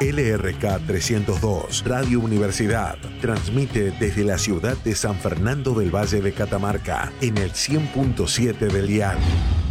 LRK 302, Radio Universidad, transmite desde la ciudad de San Fernando del Valle de Catamarca, en el 100.7 del dial.